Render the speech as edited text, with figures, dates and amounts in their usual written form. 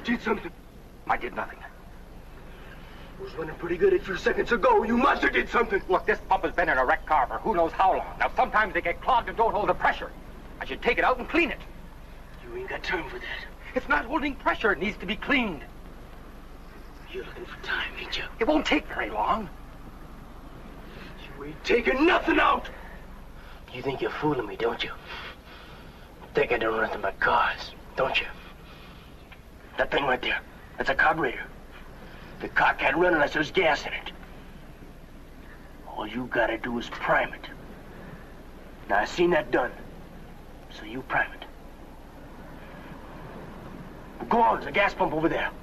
did something. I did nothing. It was running pretty good a few seconds ago. You must have did something. Look, this pump has been in a wrecked car for who knows how long. Now, sometimes they get clogged and don't hold the pressure. I should take it out and clean it. You ain't got time for that. It's not holding pressure. It needs to be cleaned. You're looking for time, ain't you? It won't take very long. You ain't taking nothing out. You think you're fooling me, don't you? Think I don't know nothing but cars, don't you? That thing right there, that's a carburetor. The car can't run unless there's gas in it. All you gotta do is prime it. Now, I seen that done, so you prime it. Go on, there's a gas pump over there.